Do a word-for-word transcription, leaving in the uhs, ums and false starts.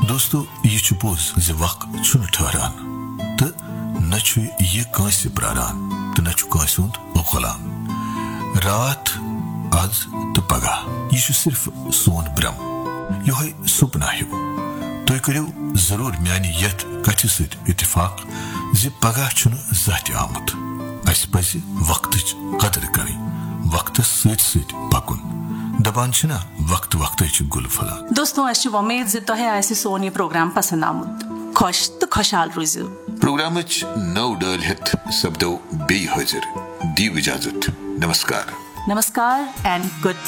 दोस्तों ये छु पोज जे वक्त छुन ठहरान तो न छु ये कांसे प्रारान तो न छु कांसे हुंद गुलाम रात आज तो पगा ये छु सिर्फ सोन ब्रह्म यह सुपना हिव तुम करो जरूर म्यानी यथ कथ सत इत्तेफाक जे पगा छुन जहत आमुत अस पज वक्तच कदर करें वक्त सत सत पकुन दबान छना वक्त वक्त गुल फलान। दोस्तों अस उम्मीद जे तोहे आसि सोन ये प्रोग्राम पसंद आमुत खुश तो खुशहाल रोजो प्रोग्राम नौ डल हेत सब्दो बे हाजिर दी इजाजत नमस्कार नमस्कार एंड गुड